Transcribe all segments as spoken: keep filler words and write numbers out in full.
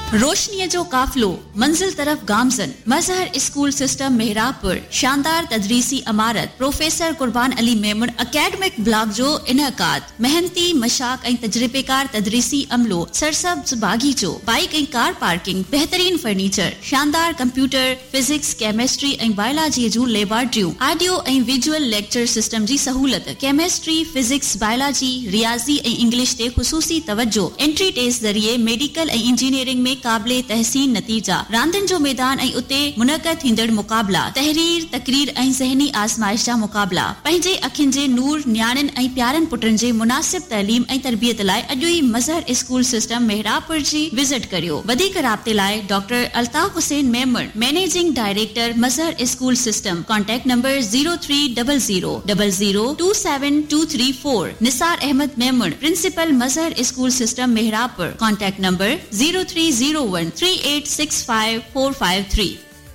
रोशनीअ जो काफ़िलो मंजिल तरफ़ गामज़न मज़हर स्कूल सिस्टम मेहराबपुर शानदार तदरीसी इमारत प्रोफेसर कुर्बान अली मेमन एकेडमिक ब्लॉक जो इनकाद मेहनती मशाक ऐं तजरिबेकार तदरीसी अमलो सरसब्ज बागीचो बाइक ऐं कार पार्किंग बेहतरीन फर्नीचर शानदार कंप्यूटर फिजिक्स केमिस्ट्री ऐं बायोलॉजी जूं लेबोरेटरियूं ऑडियो ऐं विजुअल लेक्चर सिस्टम जी सहूलत केमिस्ट्री फिजिक्स बायोलॉजी रियाज़ी ऐं इंग्लिश ते ख़ुसूसी तवज्जो एंट्री टेस्ट ज़रिए मेडिकल ऐं इंजीनियरिंग में काबिले तहसीन नतीजा रांदिन जो मैदान ऐं उते मुनक़द थींदड़ मुकाबला तहरीर तकरीर ऐं ज़हनी आज़माइश जा मुकाबला पंहिंजे अखियुनि जे नूर न्याणियुनि ऐं प्यारनि पुटनि जे मुनासिब तइलीम ऐं तरबियत लाइ अॼु ई मज़हर स्कूल सिस्टम मेहराबपुर जी विज़िट करियो वधीक राब्ते लाइ doctor Altaf Hussain Memon managing director Mazhar school system contact number zero three double zero double zero two seven two three four Nisar Ahmad Memon principal Mazhar school system मेहराबपुर contact number zero three zero one three eight six five four five three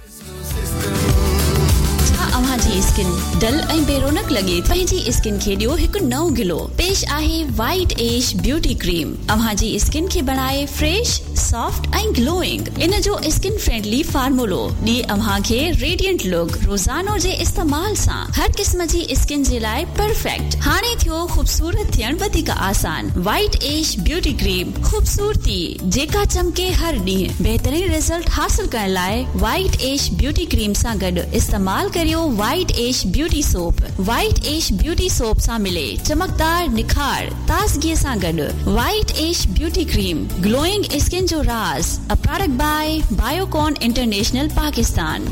अव्हां जी skin dull ऐं बेरोनक लगे पंहिंजी skin खे ॾियो हिकु नओं गिलो पेश आहे वाइट एश ब्यूटी क्रीम अव्हां जी स्किन खे बनाए फ्रेश सॉफ्ट ऐं ग्लोइंग इन जो स्किन फ्रेंडली फार्मूलो ॾिए अव्हां खे रेडिएंट लुक रोजानो जे इस्तेमाल सां हर क़िस्म जी स्किन जे लाइ परफेक्ट हाणे थियो खूबसूरत थियण वधीक आसान वाइट एश ब्यूटी क्रीम खूबसूरती जेका चमके हर ॾींहुं बेहतरीन रिजल्ट हासिल करण लाइ वाइट एश ब्यूटी क्रीम सां गॾु इस्तेमाल करियो वाइट एश ब्यूटी सोप वाइट एश ब्यूटी सोप सां मिले चमकदार निखार ताज़गी सां गॾु वाइट एश ब्यूटी क्रीम ग्लोइंग स्किन जो राज a product by Biocon international Pakistan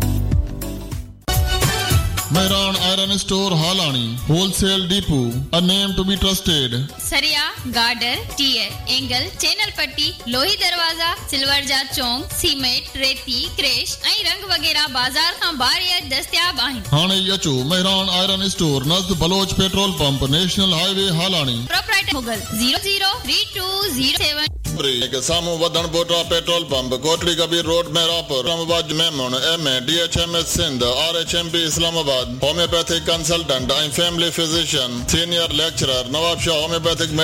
Mehran Iron Store Halani Wholesale Depot a name to be trusted सरिया गार्डर टीयर एंगल चैनल पट्टी लोही दरवाजा सिल्वर जा चौंक सीमेंट रेती क्रेश ऐं रंग वगैरह बाजार खां बाहर दस्तयाब आहिनि हाणे अचो Mehran Iron Store नज़द Baloch petrol pump national highway हालानी proprietor Mughal zero zero three two zero seven के सामू वदन बोटा petrol pump Kotli Kabir road Mehrabpur Islamabad Memon M A D H M S Sindh R H M P Islamabad homeopathic consultant and family physician senior lecturer Nawab Shah homeopathic